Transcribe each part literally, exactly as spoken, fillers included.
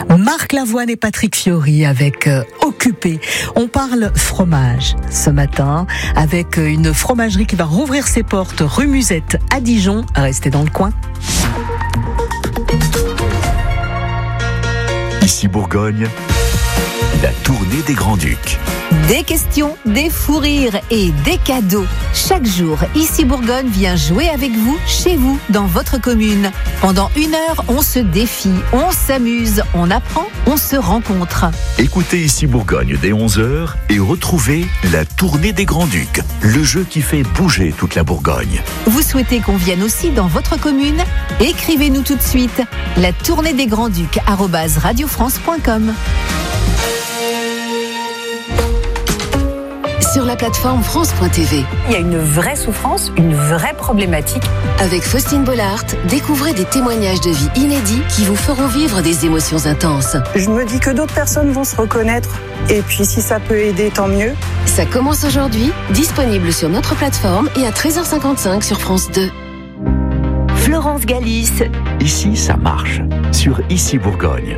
Marc Lavoine et Patrick Fiori avec euh, Occupé. On parle fromage ce matin avec une fromagerie qui va rouvrir ses portes rue Musette à Dijon. Restez dans le coin. Ici Bourgogne, la tournée des Grands-Ducs. Des questions, des fous rires et des cadeaux. Chaque jour, Ici Bourgogne vient jouer avec vous, chez vous, dans votre commune. Pendant une heure, on se défie, on s'amuse, on apprend, on se rencontre. Écoutez Ici Bourgogne dès onze heures et retrouvez la tournée des Grands-Ducs, le jeu qui fait bouger toute la Bourgogne. Vous souhaitez qu'on vienne aussi dans votre commune ? Écrivez-nous tout de suite. La tournée des Grands-Ducs arobase radiofrance point com. Sur la plateforme France point T V. Il y a une vraie souffrance, une vraie problématique. Avec Faustine Bollard, découvrez des témoignages de vie inédits qui vous feront vivre des émotions intenses. Je me dis que d'autres personnes vont se reconnaître. Et puis si ça peut aider, tant mieux. Ça commence aujourd'hui, disponible sur notre plateforme et à treize heures cinquante-cinq sur France deux. Florence Galis. Ici, ça marche. Sur Ici Bourgogne.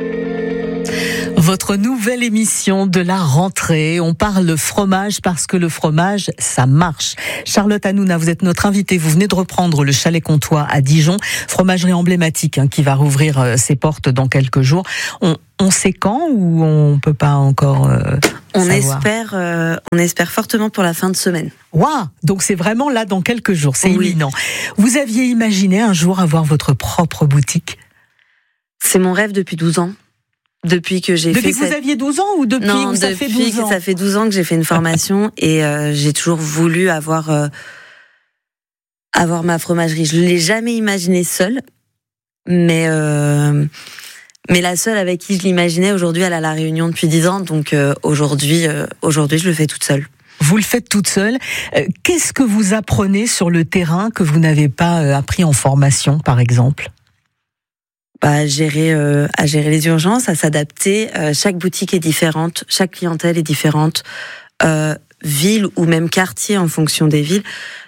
Votre nouvelle émission de la rentrée. On parle fromage parce que le fromage, ça marche. Charlotte Hanouna, vous êtes notre invitée. Vous venez de reprendre le Chalet Comtois à Dijon, fromagerie emblématique hein, qui va rouvrir euh, ses portes dans quelques jours. On, on sait quand ou on peut pas encore euh, On savoir. espère, euh, on espère fortement pour la fin de semaine. Waouh, donc c'est vraiment là dans quelques jours, c'est Oui. imminent. Vous aviez imaginé un jour avoir votre propre boutique ? C'est mon rêve depuis douze ans. Depuis que j'ai Depuis fait que vous cette... aviez douze ans ou depuis non, que ça depuis fait douze que ans ça fait douze ans que j'ai fait une formation et euh, j'ai toujours voulu avoir euh, avoir ma fromagerie. Je l'ai jamais imaginé seule, mais euh, mais la seule avec qui je l'imaginais aujourd'hui, elle a la Réunion depuis dix ans, donc euh, aujourd'hui euh, aujourd'hui je le fais toute seule. Vous le faites toute seule. Euh, Qu'est-ce que vous apprenez sur le terrain que vous n'avez pas euh, appris en formation, par exemple ? Bah, à gérer, euh, à gérer les urgences, à s'adapter. Euh, chaque boutique est différente, chaque clientèle est différente, euh, ville ou même quartier en fonction des villes.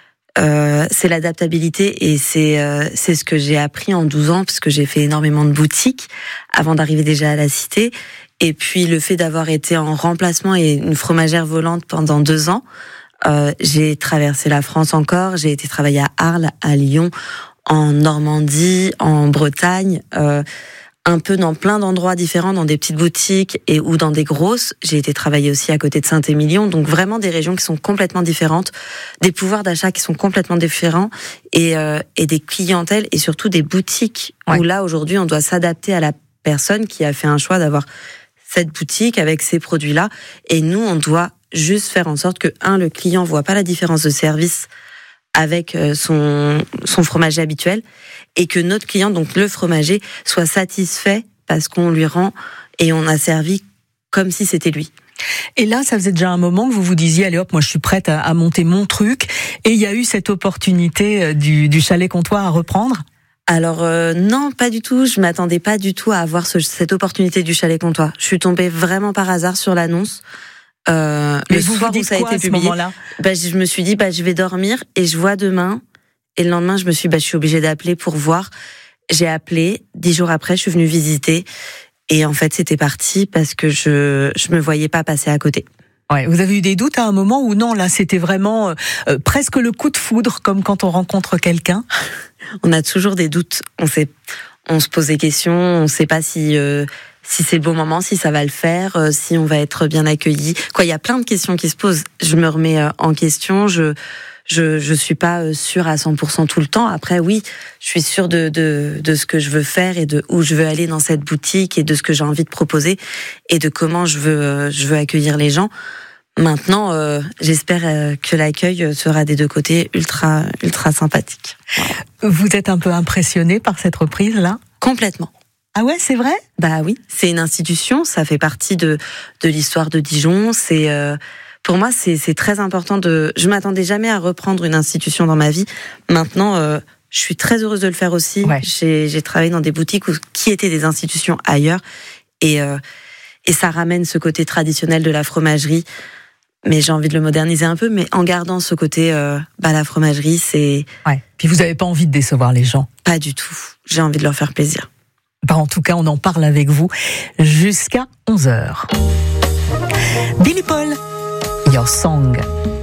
Euh, c'est l'adaptabilité et c'est euh, c'est ce que j'ai appris en douze ans parce que j'ai fait énormément de boutiques avant d'arriver déjà à la cité. Et puis le fait d'avoir été en remplacement et une fromagère volante pendant deux ans, euh, j'ai traversé la France encore. J'ai été travailler à Arles, à Lyon, en Normandie, en Bretagne, euh, un peu dans plein d'endroits différents, dans des petites boutiques et ou dans des grosses. J'ai été travailler aussi à côté de Saint-Émilion, donc vraiment des régions qui sont complètement différentes, des pouvoirs d'achat qui sont complètement différents et, euh, et des clientèles et surtout des boutiques Ouais. où là aujourd'hui on doit s'adapter à la personne qui a fait un choix d'avoir cette boutique avec ces produits-là et nous on doit juste faire en sorte que un le client voit pas la différence de service avec son, son fromager habituel et que notre client, donc le fromager, soit satisfait parce qu'on lui rend et on a servi comme si c'était lui. Et là, ça faisait déjà un moment que vous vous disiez, allez hop, moi je suis prête à, à monter mon truc. Et il y a eu cette opportunité du, du Chalet Comtois à reprendre ? Alors euh, non, pas du tout. Je m'attendais pas du tout à avoir ce, cette opportunité du Chalet Comtois. Je suis tombée vraiment par hasard sur l'annonce. Euh, Mais le vous soir vous dites où ça a quoi été à ce publié, moment-là ? bah, je me suis dit bah je vais dormir et je vois demain. Et le lendemain, je me suis dit, bah je suis obligée d'appeler pour voir. J'ai appelé. Dix jours après, je suis venue visiter. Et en fait, c'était parti parce que je je me voyais pas passer à côté. Ouais, vous avez eu des doutes à un moment ou non ? Là, c'était vraiment euh, presque le coup de foudre, comme quand on rencontre quelqu'un. On a toujours des doutes. On sait, on se pose des questions. On sait pas si euh, si c'est le bon moment, si ça va le faire, euh, si on va être bien accueilli. Quoi, il y a plein de questions qui se posent. Je me remets euh, en question. Je je je suis pas sûre à cent pour cent tout le temps. Après, oui, je suis sûre de de de ce que je veux faire et de où je veux aller dans cette boutique et de ce que j'ai envie de proposer et de comment je veux euh, je veux accueillir les gens. Maintenant, euh, j'espère euh, que l'accueil sera des deux côtés ultra ultra sympathique. Vous êtes un peu impressionné par cette reprise-là ? Complètement. Ah ouais, c'est vrai ? Bah oui, c'est une institution, ça fait partie de de l'histoire de Dijon. C'est euh, pour moi, c'est c'est très important de. Je m'attendais jamais à reprendre une institution dans ma vie. Maintenant, euh, je suis très heureuse de le faire aussi. Ouais. J'ai j'ai travaillé dans des boutiques où, qui étaient des institutions ailleurs et euh, et ça ramène ce côté traditionnel de la fromagerie. Mais j'ai envie de le moderniser un peu, mais en gardant ce côté, euh, bah la fromagerie, c'est Ouais. Puis vous n'avez pas envie de décevoir les gens. pas du tout. J'ai envie de leur faire plaisir. Bah, en tout cas, on en parle avec vous jusqu'à onze heures. Billy Paul, Your Song.